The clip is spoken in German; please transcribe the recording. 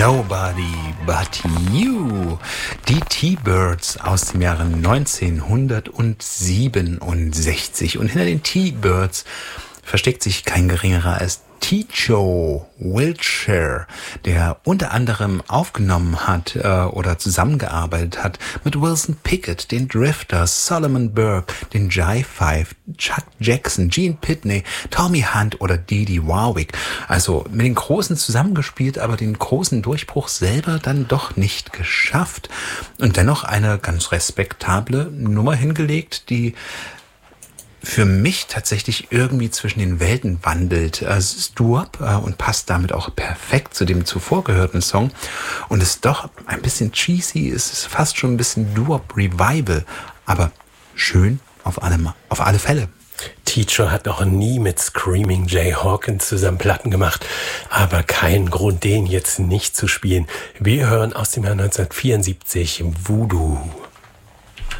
Nobody But You. Die T-Birds aus dem Jahre 1967. Und hinter den T-Birds versteckt sich kein geringerer als Techo Wiltshire, der unter anderem aufgenommen hat oder zusammengearbeitet hat mit Wilson Pickett, den Drifters, Solomon Burke, den Jive Five, Chuck Jackson, Gene Pitney, Tommy Hunt oder Dee Dee Warwick. Also mit den Großen zusammengespielt, aber den großen Durchbruch selber dann doch nicht geschafft. Und dennoch eine ganz respektable Nummer hingelegt, die für mich tatsächlich irgendwie zwischen den Welten wandelt. Es ist Doo-Wop und passt damit auch perfekt zu dem zuvor gehörten Song. Und ist doch ein bisschen cheesy, es ist fast schon ein bisschen Doo-Wop-Revival, aber schön auf alle Fälle. Teacher hat noch nie mit Screaming Jay Hawkins zusammen Platten gemacht, aber kein Grund, den jetzt nicht zu spielen. Wir hören aus dem Jahr 1974 Voodoo.